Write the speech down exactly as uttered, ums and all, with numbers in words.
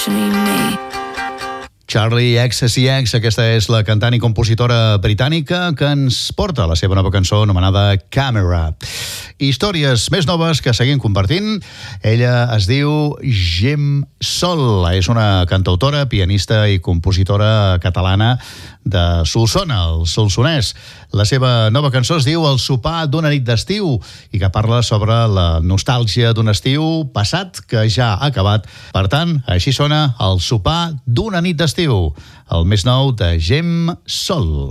between me. Charlie X C X, aquesta és la cantant i compositora britànica que ens porta la seva nova cançó anomenada Camera. Històries més noves que seguim compartint. Ella es diu Gem Sol, és una cantautora, pianista i compositora catalana de Solsona, el Solsonès. La seva nova cançó es diu El sopar d'una nit d'estiu i que parla sobre la nostàlgia d'un estiu passat que ja ha acabat. Per tant, així sona El sopar d'una nit d'estiu, el més nou de Gem Sol.